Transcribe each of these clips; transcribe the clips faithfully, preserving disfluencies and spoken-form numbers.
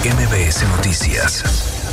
M B S Noticias.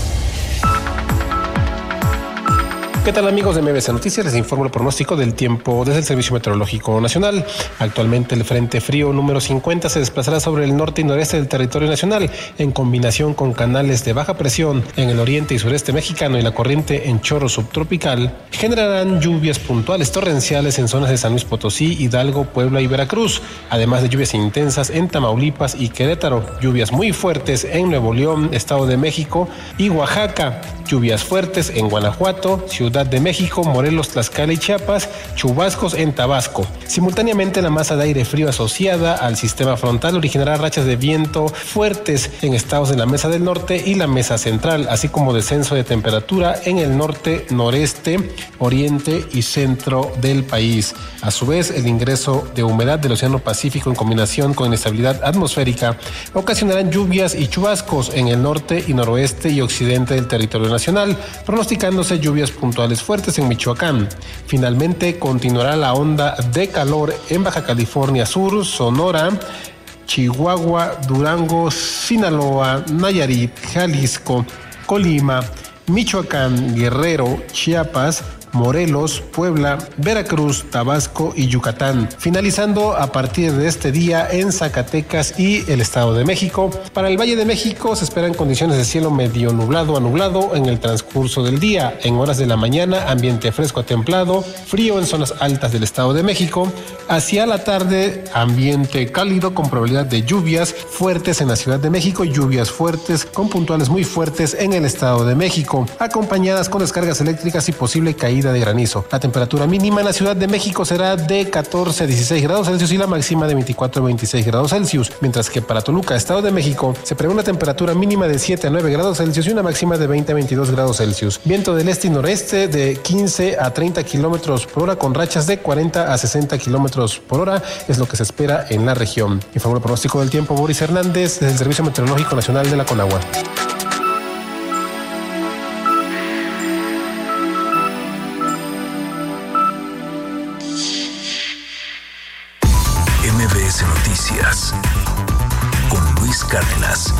¿Qué tal, amigos de M B S Noticias? Les informo el pronóstico del tiempo desde el Servicio Meteorológico Nacional. Actualmente el Frente Frío número cincuenta se desplazará sobre el norte y noreste del territorio nacional, en combinación con canales de baja presión en el oriente y sureste mexicano y la corriente en chorro subtropical, generarán lluvias puntuales torrenciales en zonas de San Luis Potosí, Hidalgo, Puebla y Veracruz, además de lluvias intensas en Tamaulipas y Querétaro, lluvias muy fuertes en Nuevo León, Estado de México y Oaxaca, lluvias fuertes en Guanajuato, Ciudad de México, Morelos, Tlaxcala y Chiapas, chubascos en Tabasco. Simultáneamente, la masa de aire frío asociada al sistema frontal originará rachas de viento fuertes en estados de la Mesa del Norte y la Mesa Central, así como descenso de temperatura en el norte, noreste, oriente y centro del país. A su vez, el ingreso de humedad del Océano Pacífico en combinación con inestabilidad atmosférica ocasionarán lluvias y chubascos en el norte y noroeste y occidente del territorio nacional, pronosticándose lluvias puntuales fuertes en Michoacán. Finalmente, continuará la onda de calor en Baja California Sur, Sonora, Chihuahua, Durango, Sinaloa, Nayarit, Jalisco, Colima, Michoacán, Guerrero, Chiapas, Morelos, Puebla, Veracruz, Tabasco y Yucatán, finalizando a partir de este día en Zacatecas y el Estado de México. Para el Valle de México se esperan condiciones de cielo medio nublado a nublado en el transcurso del día. En horas de la mañana, ambiente fresco a templado, frío en zonas altas del Estado de México. Hacia la tarde, ambiente cálido con probabilidad de lluvias fuertes en la Ciudad de México y lluvias fuertes con puntuales muy fuertes en el Estado de México, acompañadas con descargas eléctricas y posible caída de granizo. La temperatura mínima en la Ciudad de México será de catorce a dieciséis grados Celsius y la máxima de veinticuatro a veintiséis grados Celsius, mientras que para Toluca, Estado de México, se prevé una temperatura mínima de siete a nueve grados Celsius y una máxima de veinte a veintidós grados Celsius. Viento del este y noreste de quince a treinta kilómetros por hora con rachas de cuarenta a sesenta kilómetros por hora es lo que se espera en la región. Informó el pronóstico del tiempo Boris Hernández desde el Servicio Meteorológico Nacional de la Conagua. M B S Noticias con Luis Cárdenas.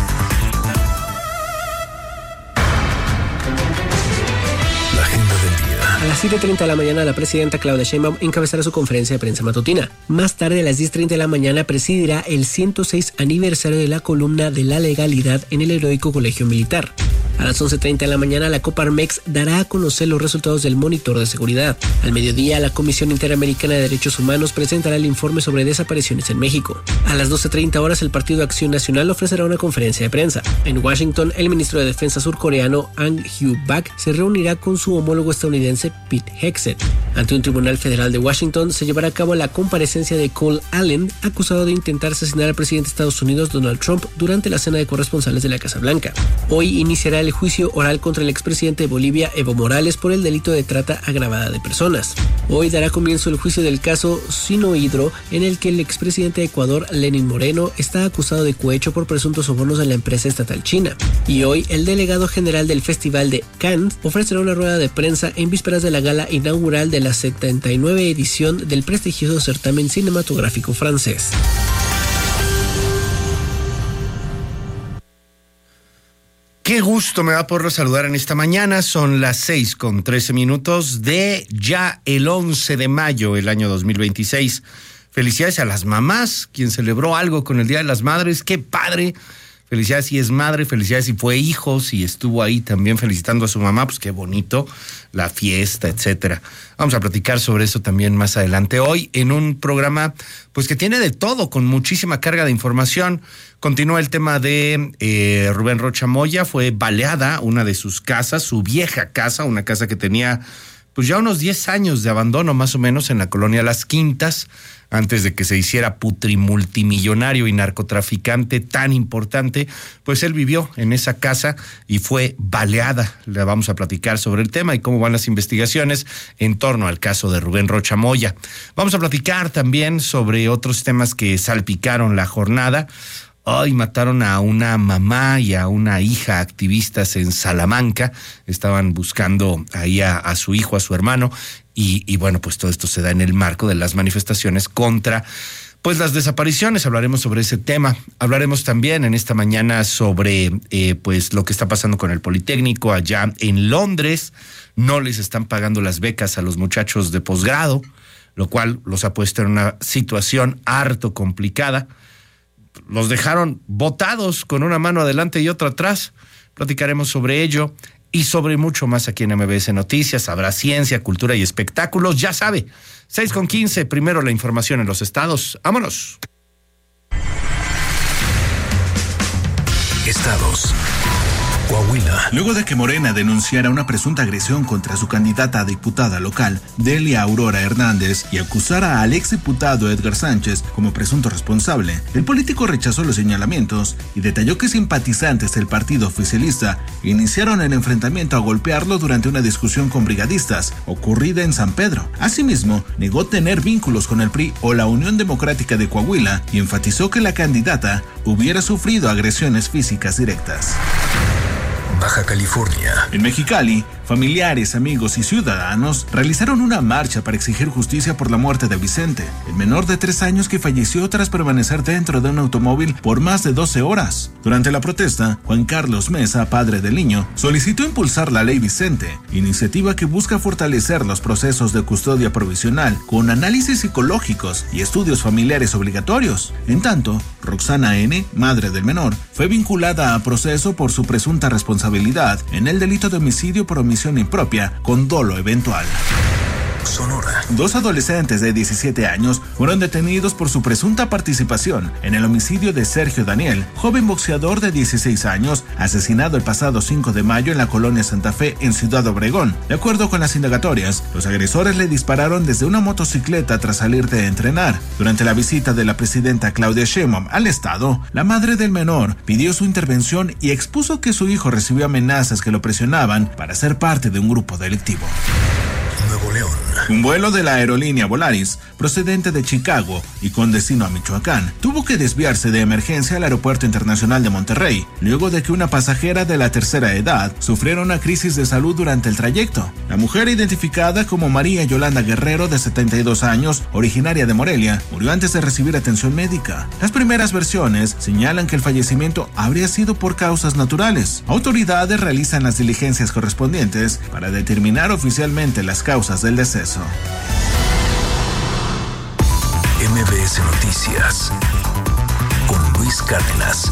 La agenda del día. A las siete treinta de la mañana, la presidenta Claudia Sheinbaum encabezará su conferencia de prensa matutina. Más tarde, a las diez treinta de la mañana, presidirá el ciento seis aniversario de la columna de la legalidad en el heroico Colegio Militar. A las once treinta de la mañana, la Coparmex dará a conocer los resultados del monitor de seguridad. Al mediodía, la Comisión Interamericana de Derechos Humanos presentará el informe sobre desapariciones en México. A las doce treinta horas, el Partido Acción Nacional ofrecerá una conferencia de prensa. En Washington, el ministro de Defensa surcoreano Ang Hyuk-bak se reunirá con su homólogo estadounidense Pete Hegseth. Ante un tribunal federal de Washington se llevará a cabo la comparecencia de Cole Allen, acusado de intentar asesinar al presidente de Estados Unidos Donald Trump durante la cena de corresponsales de la Casa Blanca. Hoy iniciará el juicio oral contra el expresidente de Bolivia, Evo Morales, por el delito de trata agravada de personas. Hoy dará comienzo el juicio del caso Sinohydro, en el que el expresidente de Ecuador, Lenín Moreno, está acusado de cohecho por presuntos sobornos de la empresa estatal china. Y hoy, el delegado general del Festival de Cannes ofrecerá una rueda de prensa en vísperas de la gala inaugural de la setenta y nueve edición del prestigioso certamen cinematográfico francés. Qué gusto me va a poder saludar en esta mañana. Son las seis con trece minutos de ya el once de mayo del año dos mil veintiséis. Felicidades a las mamás, quien celebró algo con el Día de las Madres. ¡Qué padre! Felicidades si es madre, felicidades si fue hijo, si estuvo ahí también felicitando a su mamá, pues qué bonito, la fiesta, etcétera. Vamos a platicar sobre eso también más adelante. Hoy en un programa pues que tiene de todo, con muchísima carga de información. Continúa el tema de eh, Rubén Rocha Moya. Fue baleada una de sus casas, su vieja casa, una casa que tenía pues ya unos diez años de abandono más o menos en la colonia Las Quintas, antes de que se hiciera putrimultimillonario y narcotraficante tan importante. Pues él vivió en esa casa y fue baleada. Le vamos a platicar sobre el tema y cómo van las investigaciones en torno al caso de Rubén Rocha Moya. Vamos a platicar también sobre otros temas que salpicaron la jornada. Hoy mataron a una mamá y a una hija activistas en Salamanca. Estaban buscando ahí a, a su hijo, a su hermano. Y, y bueno, pues todo esto se da en el marco de las manifestaciones contra Pues las desapariciones, hablaremos sobre ese tema. Hablaremos también en esta mañana sobre eh, pues lo que está pasando con el Politécnico allá en Londres. No les están pagando las becas a los muchachos de posgrado, lo cual los ha puesto en una situación harto complicada. Los dejaron botados con una mano adelante y otra atrás. Platicaremos sobre ello y sobre mucho más aquí en M B S Noticias. Habrá ciencia, cultura y espectáculos. Ya sabe, seis con quince, primero la información en los estados. ¡Vámonos! Estados. Coahuila. Luego de que Morena denunciara una presunta agresión contra su candidata a diputada local, Delia Aurora Hernández, y acusara al exdiputado Edgar Sánchez como presunto responsable, el político rechazó los señalamientos y detalló que simpatizantes del partido oficialista iniciaron el enfrentamiento a golpearlo durante una discusión con brigadistas ocurrida en San Pedro. Asimismo, negó tener vínculos con el P R I o la Unión Democrática de Coahuila y enfatizó que la candidata hubiera sufrido agresiones físicas directas. Baja California. En Mexicali, familiares, amigos y ciudadanos realizaron una marcha para exigir justicia por la muerte de Vicente, el menor de tres años que falleció tras permanecer dentro de un automóvil por más de doce horas. Durante la protesta, Juan Carlos Mesa, padre del niño, solicitó impulsar la Ley Vicente, iniciativa que busca fortalecer los procesos de custodia provisional con análisis psicológicos y estudios familiares obligatorios. En tanto, Roxana N., madre del menor, fue vinculada a proceso por su presunta responsabilidad en el delito de homicidio por omisión impropia con dolo eventual. Sonora. Dos adolescentes de diecisiete años fueron detenidos por su presunta participación en el homicidio de Sergio Daniel, joven boxeador de dieciséis años, asesinado el pasado cinco de mayo en la colonia Santa Fe en Ciudad Obregón. De acuerdo con las indagatorias, los agresores le dispararon desde una motocicleta tras salir de entrenar. Durante la visita de la presidenta Claudia Sheinbaum al estado, la madre del menor pidió su intervención y expuso que su hijo recibió amenazas que lo presionaban para ser parte de un grupo delictivo. Nuevo León. Un vuelo de la aerolínea Volaris, procedente de Chicago y con destino a Michoacán, tuvo que desviarse de emergencia al Aeropuerto Internacional de Monterrey, luego de que una pasajera de la tercera edad sufriera una crisis de salud durante el trayecto. La mujer, identificada como María Yolanda Guerrero, de setenta y dos años, originaria de Morelia, murió antes de recibir atención médica. Las primeras versiones señalan que el fallecimiento habría sido por causas naturales. Autoridades realizan las diligencias correspondientes para determinar oficialmente las causas del deceso. M B S Noticias con Luis Cárdenas.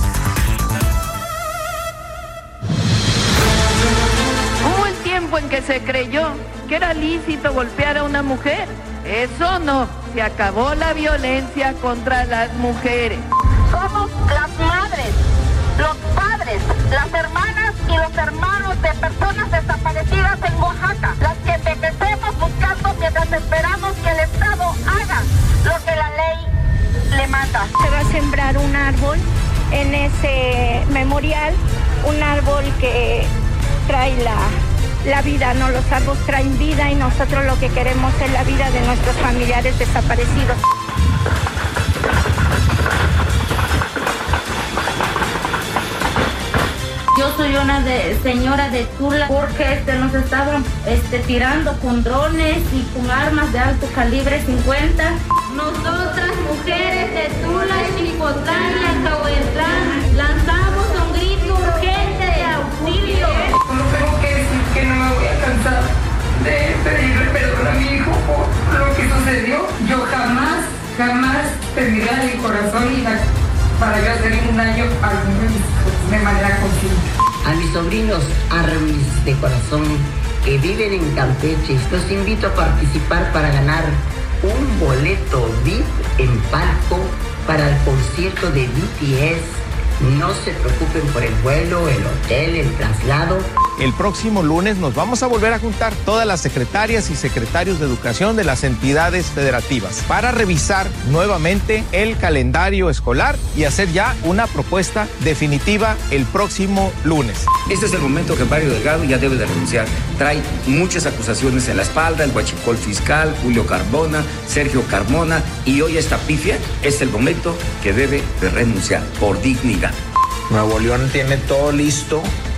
Hubo el tiempo en que se creyó que era lícito golpear a una mujer. Eso no, se acabó la violencia contra las mujeres. Somos las madres, los padres, las hermanas y los hermanos de personas desaparecidas en Oaxaca, las que envejecemos buscando mientras esperamos que el Estado haga lo que la ley le manda. Se va a sembrar un árbol en ese memorial, un árbol que trae la, la vida, ¿no? Los árboles traen vida y nosotros lo que queremos es la vida de nuestros familiares desaparecidos. Yo soy una de, señora de Tula porque este, nos estaban este, tirando con drones y con armas de alto calibre cincuenta. Nosotras, mujeres de Tula, Chicotlán y Acahuetlán, lanzamos un grito urgente de auxilio. No tengo que decir que no me voy a cansar de pedirle perdón a mi hijo por lo que sucedió. Yo jamás, jamás pediré a mi corazón y la, para yo hacer un daño a alguno de mis hijos de manera consciente. A mis sobrinos Armis de corazón que viven en Campeche, los invito a participar para ganar un boleto V I P en palco para el concierto de B T S. No se preocupen por el vuelo, el hotel, el traslado. El próximo lunes nos vamos a volver a juntar todas las secretarias y secretarios de educación de las entidades federativas para revisar nuevamente el calendario escolar y hacer ya una propuesta definitiva el próximo lunes. Este es el momento que Mario Delgado ya debe de renunciar. Trae muchas acusaciones en la espalda, el huachicol fiscal, Julio Carbona, Sergio Carmona, y hoy esta pifia es el momento que debe de renunciar por dignidad. Nuevo León tiene todo listo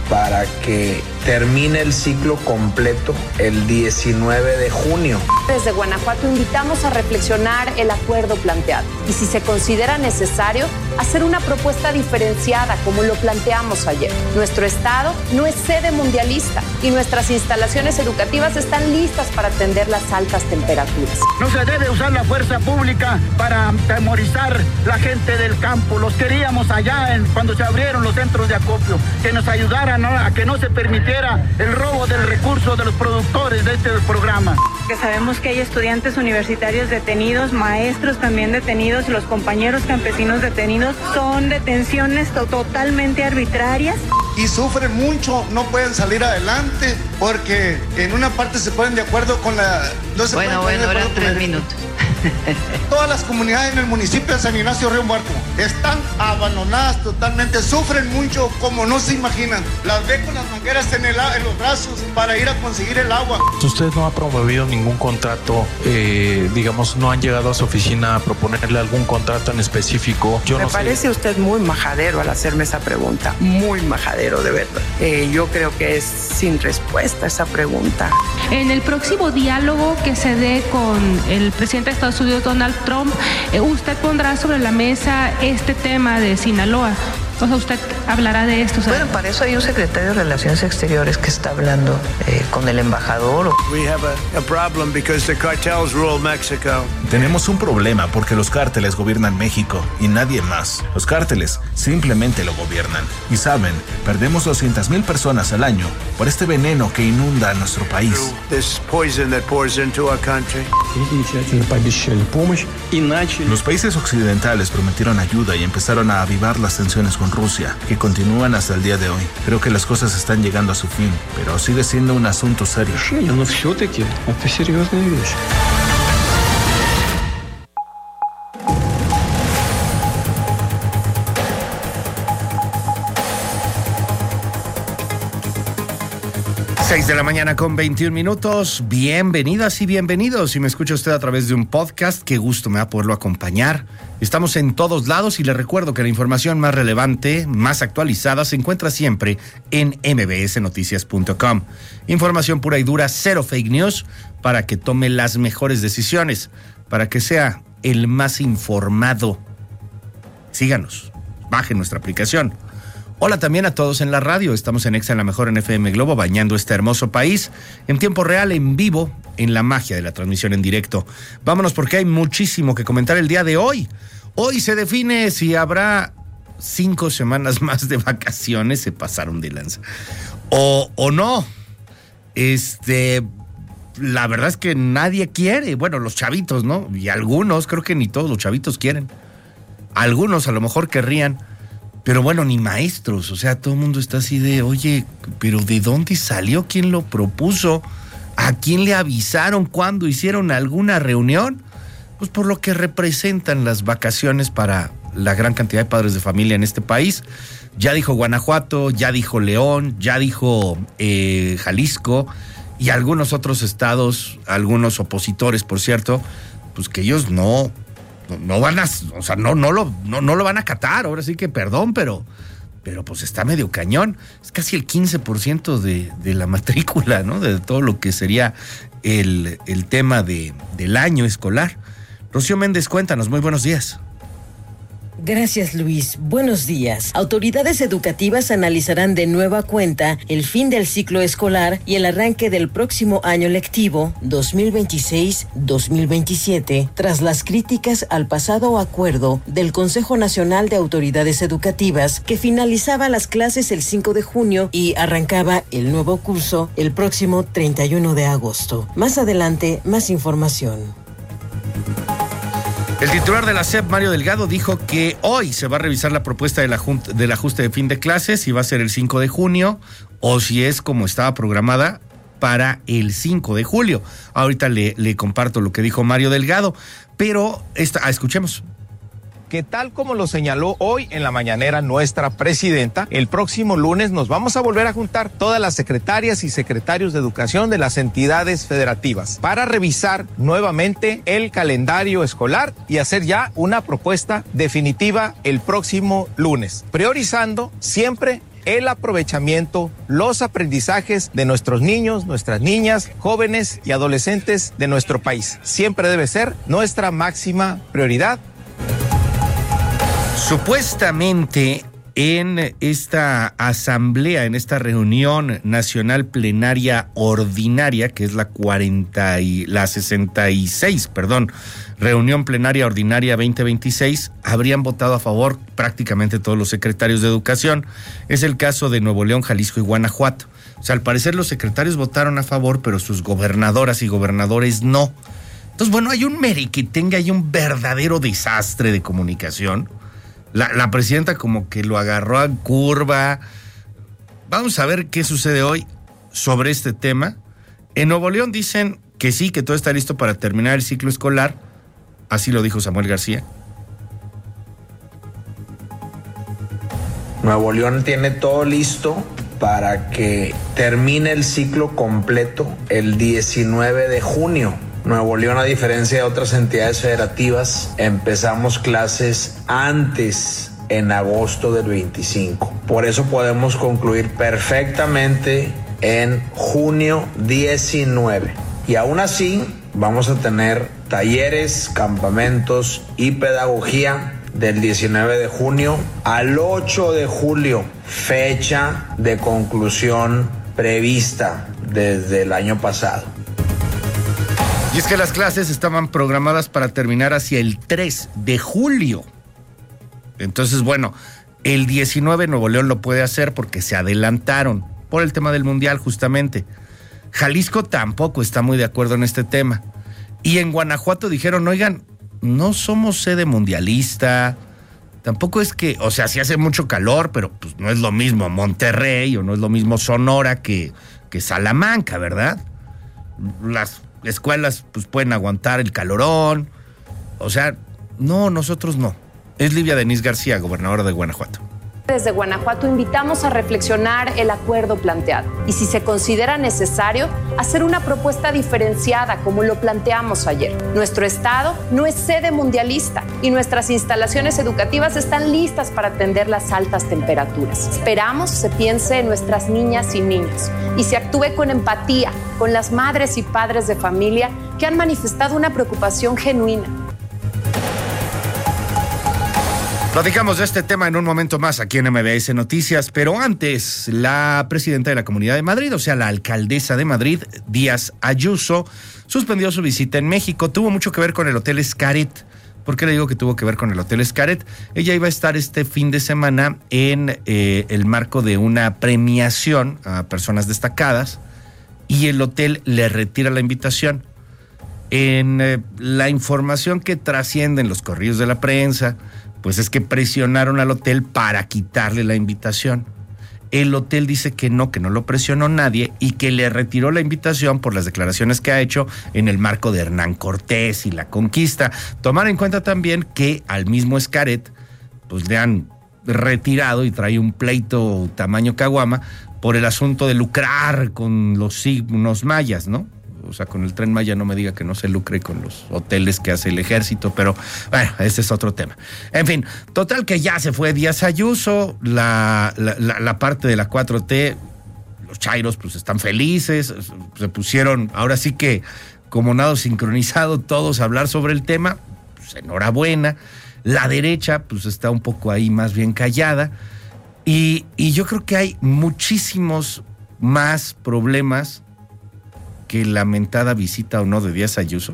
para que termine el ciclo completo el diecinueve de junio. Desde Guanajuato invitamos a reflexionar el acuerdo planteado y, si se considera necesario, hacer una propuesta diferenciada como lo planteamos ayer. Nuestro estado no es sede mundialista y nuestras instalaciones educativas están listas para atender las altas temperaturas. No se debe usar la fuerza pública para atemorizar la gente del campo. Los queríamos allá en, cuando se abrieron los centros de acopio, que nos ayudaran, ¿no?, a que no se permitiera el robo del recurso de los productores de este programa. Que sabemos que hay estudiantes universitarios detenidos, maestros también detenidos, los compañeros campesinos detenidos. Son detenciones to- totalmente arbitrarias. Y sufren mucho, no pueden salir adelante porque en una parte se ponen de acuerdo con la... No se bueno, bueno, eran tres minutos. Todas las comunidades en el municipio de San Ignacio Río Muerto están abandonadas totalmente, sufren mucho como no se imaginan. Las ve con las mangueras en, el, en los brazos para ir a conseguir el agua. Usted no ha promovido ningún contrato, eh, digamos, no han llegado a su oficina a proponerle algún contrato en específico. Yo Me no parece sé. usted muy majadero al hacerme esa pregunta, muy majadero de verdad. Eh, yo creo que es sin respuesta esa pregunta. En el próximo diálogo que se dé con el presidente de Estados Unidos, Donald Trump, eh, usted pondrá sobre la mesa este tema de Sinaloa. O sea, usted hablará de esto. Bueno, para eso hay un secretario de Relaciones Exteriores que está hablando eh, con el embajador. We have a, a problem because the cartels rule Mexico. Tenemos un problema porque los cárteles gobiernan México y nadie más. Los cárteles simplemente lo gobiernan. Y saben, perdemos doscientas mil personas al año por este veneno que inunda a nuestro país. This poison that pours into our country. Los países occidentales prometieron ayuda y empezaron a avivar las tensiones con Rusia, que continúan hasta el día de hoy. Creo que las cosas están llegando a su fin, pero sigue siendo un asunto serio. seis de la mañana con veintiún minutos. Bienvenidas y bienvenidos. Si me escucha usted a través de un podcast, qué gusto me da poderlo acompañar. Estamos en todos lados y le recuerdo que la información más relevante, más actualizada, se encuentra siempre en eme be ese noticias punto com. Información pura y dura, cero fake news, para que tome las mejores decisiones, para que sea el más informado. Síganos, bajen nuestra aplicación. Hola también a todos en la radio. Estamos en Exa, en la mejor en F M Globo, bañando este hermoso país en tiempo real, en vivo, en la magia de la transmisión en directo. Vámonos porque hay muchísimo que comentar el día de hoy. Hoy se define si habrá cinco semanas más de vacaciones, se pasaron de lanza, o, o no. Este, la verdad es que nadie quiere. Bueno, los chavitos, ¿no? Y algunos, creo que ni todos los chavitos quieren. Algunos a lo mejor querrían. Pero bueno, ni maestros, o sea, todo el mundo está así de, oye, pero ¿de dónde salió? ¿Quién lo propuso? ¿A quién le avisaron? ¿Cuándo hicieron alguna reunión? Pues por lo que representan las vacaciones para la gran cantidad de padres de familia en este país. Ya dijo Guanajuato, ya dijo León, ya dijo eh, Jalisco y algunos otros estados, algunos opositores, por cierto, pues que ellos no... No van a, o sea, no, no, lo, no, no lo van a acatar, ahora sí que perdón, pero, pero pues está medio cañón. Es casi el quince por ciento de, de la matrícula, ¿no? De todo lo que sería el, el tema de, del año escolar. Rocío Méndez, cuéntanos, muy buenos días. Gracias, Luis. Buenos días. Autoridades educativas analizarán de nueva cuenta el fin del ciclo escolar y el arranque del próximo año lectivo dos mil veintiséis dos mil veintisiete, tras las críticas al pasado acuerdo del Consejo Nacional de Autoridades Educativas, que finalizaba las clases el cinco de junio y arrancaba el nuevo curso el próximo treinta y uno de agosto. Más adelante, más información. El titular de la S E P, Mario Delgado, dijo que hoy se va a revisar la propuesta de la junta, del ajuste de fin de clases, si va a ser el cinco de junio o si es como estaba programada para el cinco de julio. Ahorita le, le comparto lo que dijo Mario Delgado, pero esta, ah, escuchemos. Que tal como lo señaló hoy en la mañanera nuestra presidenta, el próximo lunes nos vamos a volver a juntar todas las secretarias y secretarios de educación de las entidades federativas para revisar nuevamente el calendario escolar y hacer ya una propuesta definitiva el próximo lunes, priorizando siempre el aprovechamiento, los aprendizajes de nuestros niños, nuestras niñas, jóvenes y adolescentes de nuestro país. Siempre debe ser nuestra máxima prioridad. Supuestamente en esta asamblea, en esta reunión nacional plenaria ordinaria, que es la cuarenta y la sesenta y seis, perdón, reunión plenaria ordinaria veinte veintiséis, habrían votado a favor prácticamente todos los secretarios de educación. Es el caso de Nuevo León, Jalisco y Guanajuato. O sea, al parecer los secretarios votaron a favor, pero sus gobernadoras y gobernadores no. Entonces, bueno, hay un merequetengue, hay un verdadero desastre de comunicación. La, la presidenta como que lo agarró a curva. Vamos a ver qué sucede hoy sobre este tema. En Nuevo León dicen que sí, que todo está listo para terminar el ciclo escolar. Así lo dijo Samuel García. Nuevo León tiene todo listo para que termine el ciclo completo el diecinueve de junio. Nuevo León, a diferencia de otras entidades federativas, empezamos clases antes, en agosto del veinticinco. Por eso podemos concluir perfectamente en junio diecinueve. Y aún así, vamos a tener talleres, campamentos y pedagogía del diecinueve de junio al ocho de julio, fecha de conclusión prevista desde el año pasado. Y es que las clases estaban programadas para terminar hacia el tres de julio. Entonces, bueno, el diecinueve Nuevo León lo puede hacer porque se adelantaron por el tema del Mundial, justamente. Jalisco tampoco está muy de acuerdo en este tema. Y en Guanajuato dijeron, oigan, no somos sede mundialista, tampoco es que, o sea, sí hace mucho calor, pero pues no es lo mismo Monterrey o no es lo mismo Sonora que, que Salamanca, ¿verdad? Las escuelas pues pueden aguantar el calorón, o sea, no, nosotros no. Es Livia Denise García, gobernadora de Guanajuato. Desde Guanajuato invitamos a reflexionar el acuerdo planteado y, si se considera necesario, hacer una propuesta diferenciada como lo planteamos ayer. Nuestro estado no es sede mundialista y nuestras instalaciones educativas están listas para atender las altas temperaturas. Esperamos se piense en nuestras niñas y niños y se actúe con empatía con las madres y padres de familia que han manifestado una preocupación genuina. Platicamos de este tema en un momento más aquí en M B S Noticias, pero antes, la presidenta de la Comunidad de Madrid, o sea, la alcaldesa de Madrid, Díaz Ayuso, suspendió su visita en México. Tuvo mucho que ver con el Hotel Xcaret. ¿Por qué le digo que tuvo que ver con el Hotel Xcaret? Ella iba a estar este fin de semana en eh, el marco de una premiación a personas destacadas y el hotel le retira la invitación. En eh, la información que trasciende en los correos de la prensa, pues es que presionaron al hotel para quitarle la invitación. El hotel dice que no, que no lo presionó nadie y que le retiró la invitación por las declaraciones que ha hecho en el marco de Hernán Cortés y la conquista. Tomar en cuenta también que al mismo Xcaret pues le han retirado y trae un pleito tamaño caguama por el asunto de lucrar con los signos mayas, ¿no? O sea, con el Tren Maya no me diga que no se lucre con los hoteles que hace el ejército, pero bueno, ese es otro tema. En fin, total que ya se fue Díaz Ayuso, la, la, la, la parte de la cuatro T, los chairos pues están felices, se pusieron, ahora sí que como nado sincronizado todos a hablar sobre el tema, pues enhorabuena. La derecha pues está un poco ahí más bien callada y, y yo creo que hay muchísimos más problemas que lamentada visita o no de Díaz Ayuso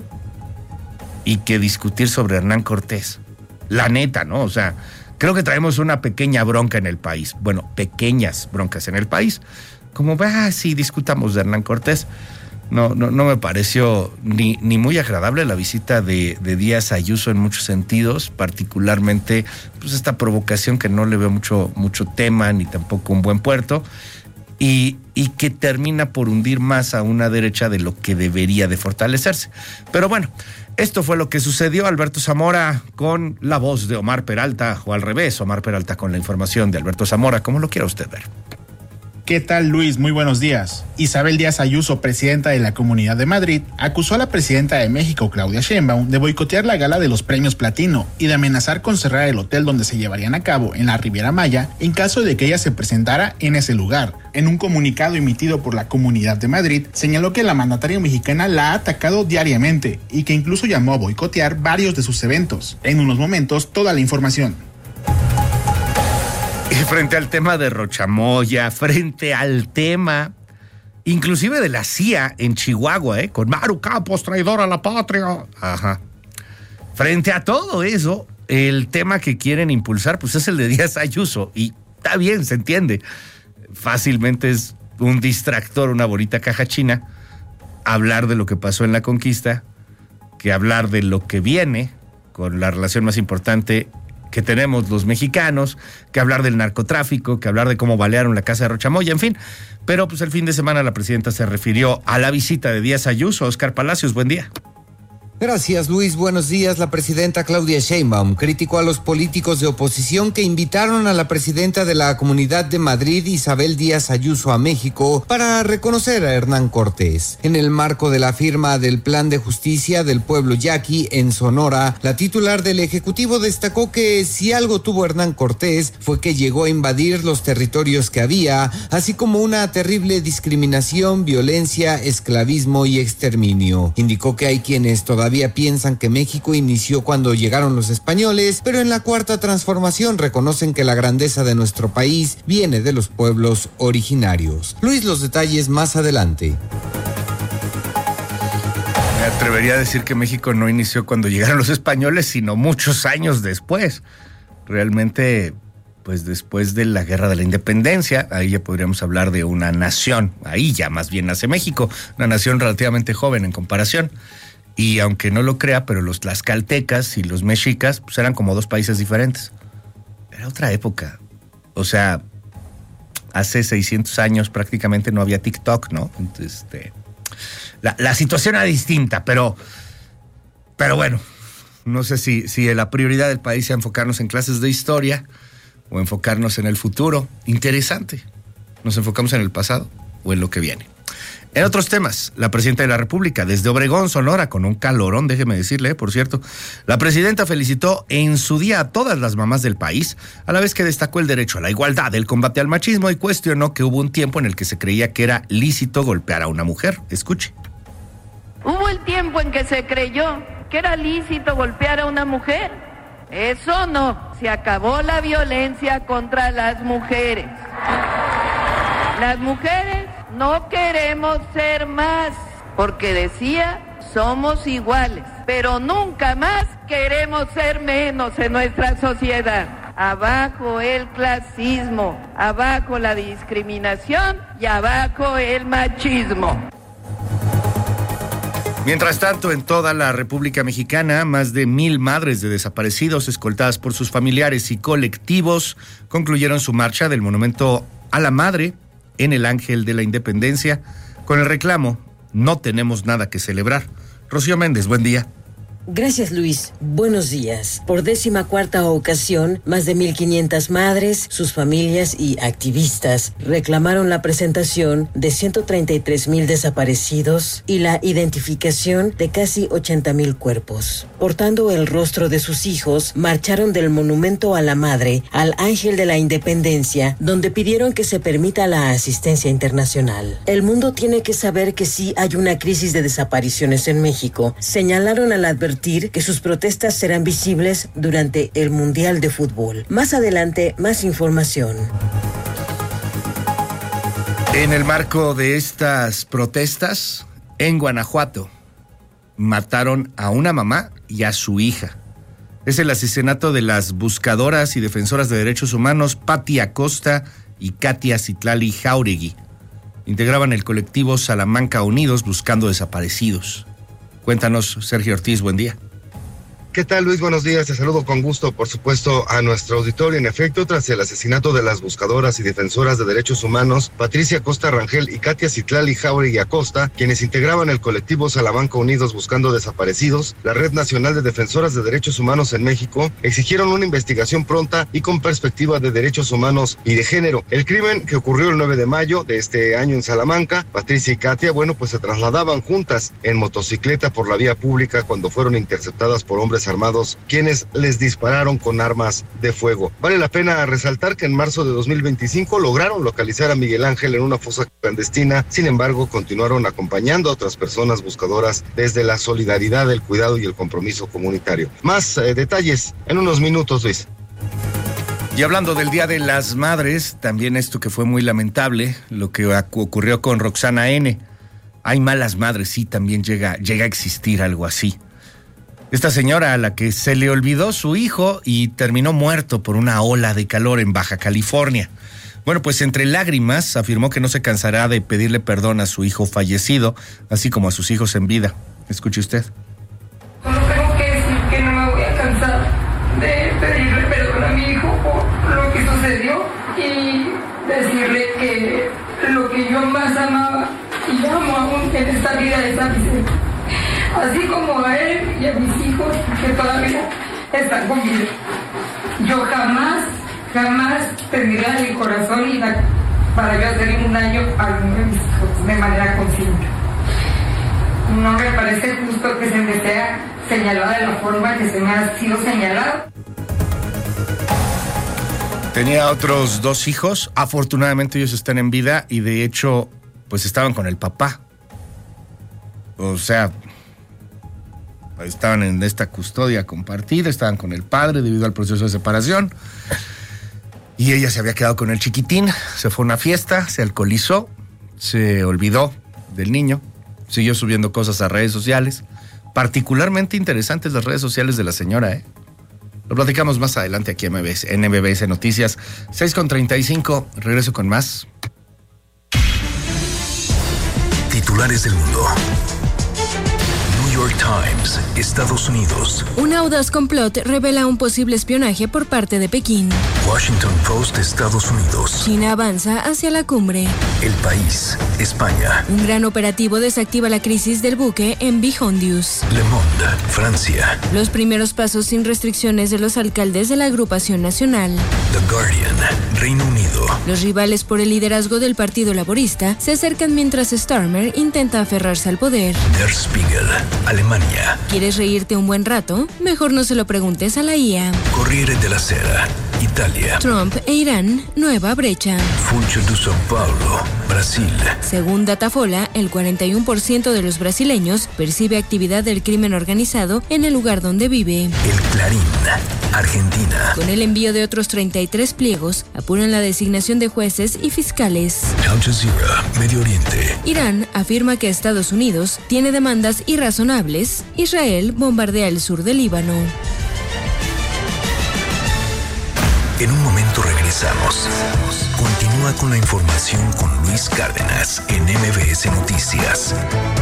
y que discutir sobre Hernán Cortés. La neta, ¿no? O sea, creo que traemos una pequeña bronca en el país. Bueno, pequeñas broncas en el país. Como, ah, sí, discutamos de Hernán Cortés. No, no, no me pareció ni, ni muy agradable la visita de, de Díaz Ayuso en muchos sentidos, particularmente pues esta provocación que no le veo mucho, mucho tema ni tampoco un buen puerto. Y, y que termina por hundir más a una derecha de lo que debería de fortalecerse. Pero bueno, esto fue lo que sucedió. Alberto Zamora con la voz de Omar Peralta, o al revés, Omar Peralta con la información de Alberto Zamora, como lo quiera usted ver. ¿Qué tal, Luis? Muy buenos días. Isabel Díaz Ayuso, presidenta de la Comunidad de Madrid, acusó a la presidenta de México, Claudia Sheinbaum, de boicotear la gala de los premios Platino y de amenazar con cerrar el hotel donde se llevarían a cabo en la Riviera Maya en caso de que ella se presentara en ese lugar. En un comunicado emitido por la Comunidad de Madrid, señaló que la mandataria mexicana la ha atacado diariamente y que incluso llamó a boicotear varios de sus eventos. En unos momentos, toda la información. Y frente al tema de Rochamoya, frente al tema inclusive de la C I A en Chihuahua, ¿eh? Con Maru Campos, traidor a la patria. Ajá. Frente a todo eso, el tema que quieren impulsar, pues es el de Díaz Ayuso. Y está bien, se entiende. Fácilmente es un distractor, una bonita caja china, hablar de lo que pasó en la conquista, que hablar de lo que viene con la relación más importante que tenemos los mexicanos, que hablar del narcotráfico, que hablar de cómo balearon la casa de Rochamoya, en fin. Pero pues el fin de semana la presidenta se refirió a la visita de Díaz Ayuso. Oscar Palacios, buen día. Gracias, Luis. Buenos días. La presidenta Claudia Sheinbaum criticó a los políticos de oposición que invitaron a la presidenta de la Comunidad de Madrid, Isabel Díaz Ayuso, a México para reconocer a Hernán Cortés. En el marco de la firma del Plan de Justicia del Pueblo Yaqui en Sonora, la titular del Ejecutivo destacó que si algo tuvo Hernán Cortés fue que llegó a invadir los territorios que había, así como una terrible discriminación, violencia, esclavismo y exterminio. Indicó que hay quienes todavía Todavía piensan que México inició cuando llegaron los españoles, pero en la Cuarta Transformación reconocen que la grandeza de nuestro país viene de los pueblos originarios. Luis, los detalles más adelante. Me atrevería a decir que México no inició cuando llegaron los españoles, sino muchos años después. Realmente, pues después de la Guerra de la Independencia, ahí ya podríamos hablar de una nación. Ahí ya más bien nace México, una nación relativamente joven en comparación. Y aunque no lo crea, pero los tlaxcaltecas y los mexicas pues eran como dos países diferentes. Era otra época. O sea, hace seiscientos años prácticamente no había TikTok, ¿no? Entonces, este, la, la situación era distinta, pero, pero bueno, no sé si, si la prioridad del país sea enfocarnos en clases de historia o enfocarnos en el futuro. Interesante. ¿Nos enfocamos en el pasado o en lo que viene? En otros temas, la presidenta de la República, desde Obregón, Sonora, con un calorón, déjeme decirle, por cierto, la presidenta felicitó en su día a todas las mamás del país, a la vez que destacó el derecho a la igualdad, el combate al machismo y cuestionó que hubo un tiempo en el que se creía que era lícito golpear a una mujer. Escuche. Hubo el tiempo en que se creyó que era lícito golpear a una mujer. Eso no, se acabó la violencia contra las mujeres. Las mujeres no queremos ser más, porque decía, somos iguales, pero nunca más queremos ser menos en nuestra sociedad. Abajo el clasismo, abajo la discriminación y abajo el machismo. Mientras tanto, en toda la República Mexicana, más de mil madres de desaparecidos, escoltadas por sus familiares y colectivos, concluyeron su marcha del Monumento a la Madre en el Ángel de la Independencia, con el reclamo, no tenemos nada que celebrar. Rocío Méndez, buen día. Gracias, Luis. Buenos días. Por décima cuarta ocasión, más de mil quinientas madres, sus familias y activistas reclamaron la presentación de ciento treinta y tres mil desaparecidos y la identificación de casi ochenta mil cuerpos. Portando el rostro de sus hijos, marcharon del Monumento a la Madre al Ángel de la Independencia, donde pidieron que se permita la asistencia internacional. El mundo tiene que saber que sí hay una crisis de desapariciones en México. Señalaron al advertir que sus protestas serán visibles durante el Mundial de Fútbol. Más adelante, más información. En el marco de estas protestas, en Guanajuato, mataron a una mamá y a su hija. Es el asesinato de las buscadoras y defensoras de derechos humanos Pati Acosta y Katia Citlali Jauregui. Integraban el colectivo Salamanca Unidos buscando desaparecidos. Cuéntanos, Sergio Ortiz, buen día. ¿Qué tal, Luis? Buenos días. Te saludo con gusto, por supuesto, a nuestro auditorio. En efecto, tras el asesinato de las buscadoras y defensoras de derechos humanos, Patricia Acosta Rangel y Katia Citlali Jauregui Acosta, quienes integraban el colectivo Salamanca Unidos Buscando Desaparecidos, la Red Nacional de Defensoras de Derechos Humanos en México, exigieron una investigación pronta y con perspectiva de derechos humanos y de género. El crimen que ocurrió el nueve de mayo de este año en Salamanca, Patricia y Katia, bueno, pues se trasladaban juntas en motocicleta por la vía pública cuando fueron interceptadas por hombres armados, quienes les dispararon con armas de fuego. Vale la pena resaltar que en marzo de dos mil veinticinco lograron localizar a Miguel Ángel en una fosa clandestina. Sin embargo, continuaron acompañando a otras personas buscadoras desde la solidaridad, el cuidado y el compromiso comunitario. Más eh, detalles en unos minutos, Luis. Y hablando del Día de las Madres, también esto que fue muy lamentable, lo que ocurrió con Roxana N. Hay malas madres, sí, también llega, llega a existir algo así. Esta señora a la que se le olvidó su hijo y terminó muerto por una ola de calor en Baja California. Bueno, pues entre lágrimas afirmó que no se cansará de pedirle perdón a su hijo fallecido, así como a sus hijos en vida. Escuche usted. Solo tengo que decir que no me voy a cansar de pedirle perdón a mi hijo por lo que sucedió y decirle que lo que yo más amaba y amo aún en esta vida es a Vicente. Así como a él y a mis hijos que todavía están conmigo. Yo jamás, jamás tendría el corazón y la, para yo hacer un daño a alguno de mis hijos de manera consciente. No me parece justo que se me sea señalada de la forma que se me ha sido señalado. Tenía otros dos hijos, afortunadamente ellos están en vida y de hecho pues estaban con el papá. O sea, estaban en esta custodia compartida, estaban con el padre debido al proceso de separación. Y ella se había quedado con el chiquitín, se fue a una fiesta, se alcoholizó, se olvidó del niño, siguió subiendo cosas a redes sociales. Particularmente interesantes las redes sociales de la señora, ¿eh? Lo platicamos más adelante aquí en M B S Noticias. seis con treinta y cinco, regreso con más. Titulares del mundo. New York Times, Estados Unidos. Un audaz complot revela un posible espionaje por parte de Pekín. Washington Post, Estados Unidos. China avanza hacia la cumbre. El País, España. Un gran operativo desactiva la crisis del buque en Hondius. Le Monde, Francia. Los primeros pasos sin restricciones de los alcaldes de la agrupación nacional. The Guardian, Reino Unido. Los rivales por el liderazgo del Partido Laborista se acercan mientras Starmer intenta aferrarse al poder. Der Spiegel, Alemania. ¿Quieres reírte un buen rato? Mejor no se lo preguntes a la I A. Corriere della Sera, Italia. Trump e Irán, nueva brecha. Funcho de São Paulo, Brasil. Según Datafola, el cuarenta y uno por ciento de los brasileños percibe actividad del crimen organizado en el lugar donde vive. El Clarín, Argentina. Con el envío de otros treinta y tres pliegos, apuran la designación de jueces y fiscales. Al Jazeera, Medio Oriente. Irán afirma que Estados Unidos tiene demandas irrazonables. Israel bombardea el sur del Líbano. En un momento regresamos. Continúa con la información con Luis Cárdenas en M B S Noticias.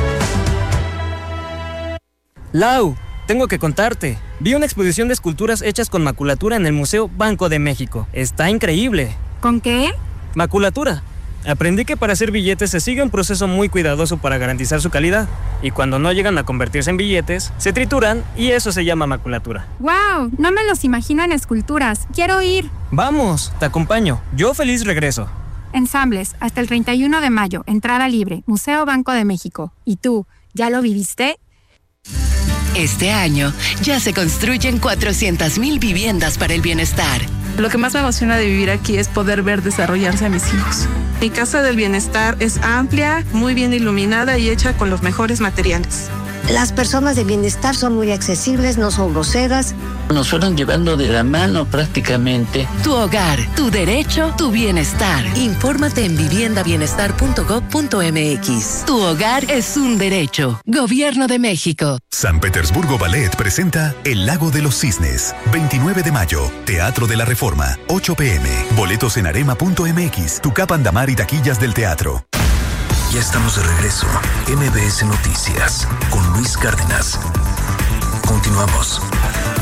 Lau, tengo que contarte. Vi una exposición de esculturas hechas con maculatura en el Museo Banco de México. Está increíble. ¿Con qué? Maculatura. Aprendí que para hacer billetes se sigue un proceso muy cuidadoso para garantizar su calidad. Y cuando no llegan a convertirse en billetes, se trituran y eso se llama maculatura. ¡Wow! No me los imagino en esculturas. Quiero ir. Vamos, te acompaño. Yo feliz regreso. Ensambles, hasta el treinta y uno de mayo. Entrada libre. Museo Banco de México. ¿Y tú, ya lo viviste? Este año ya se construyen cuatrocientas mil viviendas para el bienestar. Lo que más me emociona de vivir aquí es poder ver desarrollarse a mis hijos. Mi casa del bienestar es amplia, muy bien iluminada y hecha con los mejores materiales. Las personas de bienestar son muy accesibles, no son groseras. Nos fueron llevando de la mano prácticamente. Tu hogar, tu derecho, tu bienestar. Infórmate en vivienda bienestar punto gob punto eme equis. Tu hogar es un derecho. Gobierno de México. San Petersburgo Ballet presenta El Lago de los Cisnes. veintinueve de mayo, Teatro de la Reforma, ocho pe eme. Boletos en arema punto eme equis, Tucap Andamar y taquillas del teatro. Ya estamos de regreso. M B S Noticias con Luis Cárdenas. Continúa. Continuamos.